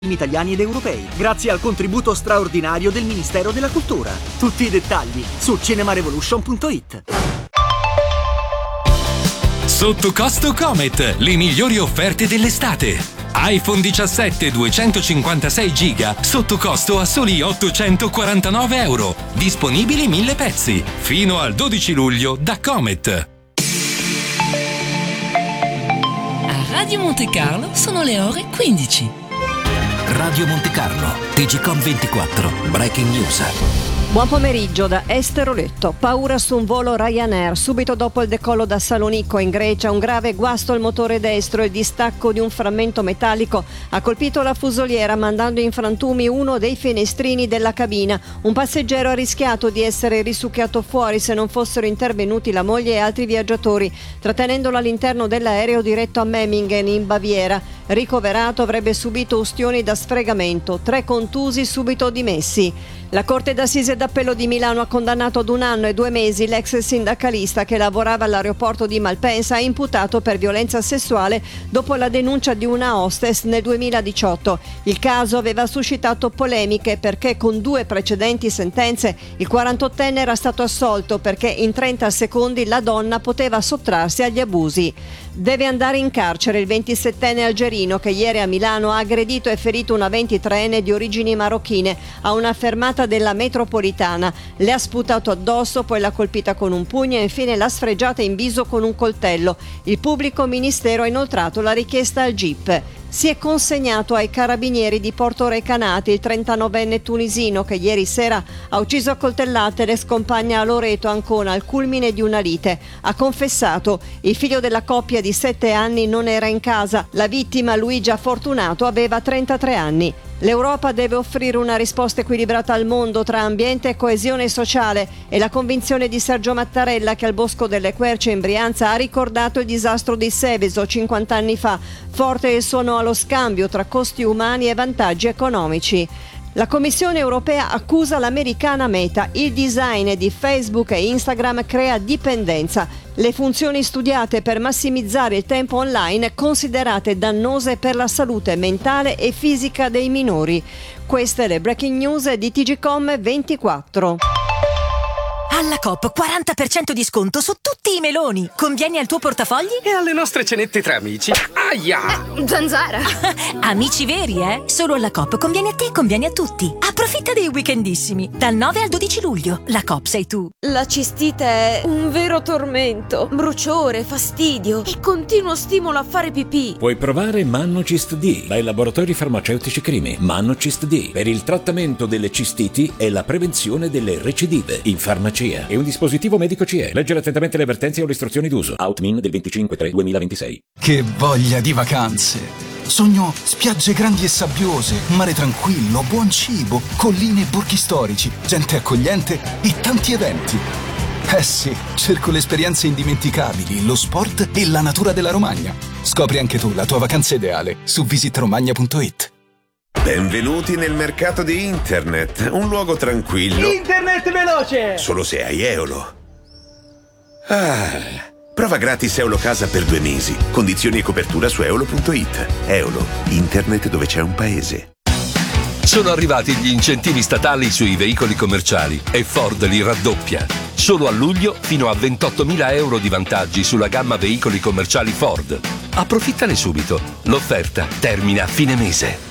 film italiani ed europei, grazie al contributo straordinario del Ministero della Cultura. Tutti i dettagli su cinemarevolution.it. Sotto costo Comet, le migliori offerte dell'estate. iPhone 17 256 giga sotto costo a soli €849. Disponibili 1000 pezzi. Fino al 12 luglio da Comet. A Radio Monte Carlo sono le ore 15. Radio Monte Carlo, TGcom 24, Breaking News. Buon pomeriggio da Esther Oletto. Paura su un volo Ryanair. Subito dopo il decollo da Salonicco in Grecia, un grave guasto al motore destro e il distacco di un frammento metallico ha colpito la fusoliera mandando in frantumi uno dei finestrini della cabina. Un passeggero ha rischiato di essere risucchiato fuori se non fossero intervenuti la moglie e altri viaggiatori, trattenendolo all'interno dell'aereo diretto a Memmingen in Baviera. Ricoverato, avrebbe subito ustioni da sfregamento, 3 contusi subito dimessi. La Corte d'Assise d'Appello di Milano ha condannato ad 1 anno e 2 mesi l'ex sindacalista che lavorava all'aeroporto di Malpensa, imputato per violenza sessuale dopo la denuncia di una hostess nel 2018. Il caso aveva suscitato polemiche perché con 2 precedenti sentenze il 48enne era stato assolto perché in 30 secondi la donna poteva sottrarsi agli abusi. Deve andare in carcere il 27enne algerino che ieri a Milano ha aggredito e ferito una 23enne di origini marocchine a una fermata della metropolitana. Le ha sputato addosso, poi l'ha colpita con un pugno e infine l'ha sfregiata in viso con un coltello. Il pubblico ministero ha inoltrato la richiesta al GIP. Si è consegnato ai carabinieri di Porto Recanati il 39enne tunisino che ieri sera ha ucciso a coltellate l'ex compagna a Loreto Ancona al culmine di una lite. Ha confessato: il figlio della coppia di 7 anni non era in casa. La vittima, Luigia Fortunato, aveva 33 anni. L'Europa deve offrire una risposta equilibrata al mondo tra ambiente e coesione sociale. È la convinzione di Sergio Mattarella, che al Bosco delle Querce in Brianza ha ricordato il disastro di Seveso 50 anni fa. Forte il suo no allo scambio tra costi umani e vantaggi economici. La Commissione europea accusa l'americana Meta. Il design di Facebook e Instagram crea dipendenza. Le funzioni studiate per massimizzare il tempo online considerate dannose per la salute mentale e fisica dei minori. Queste le breaking news di TGcom 24. Alla Coop 40% di sconto su tutti i meloni. Convieni al tuo portafogli? E alle nostre cenette tra amici. Aia! Zanzara! Amici veri, eh? Solo alla Coop conviene a te e conviene a tutti. Approfitta dei weekendissimi. Dal 9 al 12 luglio. La Coop sei tu. La cistite è un vero tormento. Bruciore, fastidio e continuo stimolo a fare pipì. Puoi provare Mannocist D dai laboratori farmaceutici Crimi. Mannocist D per il trattamento delle cistiti e la prevenzione delle recidive in farmacia. È un dispositivo medico CE. Leggere attentamente le avvertenze o le istruzioni d'uso. Outmin del 25/3/2026. Che voglia di vacanze! Sogno spiagge grandi e sabbiose, mare tranquillo, buon cibo, colline e borghi storici, gente accogliente e tanti eventi. Eh sì, cerco le esperienze indimenticabili, lo sport e la natura della Romagna. Scopri anche tu la tua vacanza ideale su visitromagna.it. Benvenuti nel mercato di internet, un luogo tranquillo. Internet veloce! Solo se hai Eolo. Prova gratis Eolo Casa per 2 mesi. Condizioni e copertura su eolo.it. Eolo, internet dove c'è un paese. Sono arrivati gli incentivi statali sui veicoli commerciali e Ford li raddoppia. Solo a luglio fino a 28.000 euro di vantaggi sulla gamma veicoli commerciali Ford. Approfittane subito. L'offerta termina a fine mese.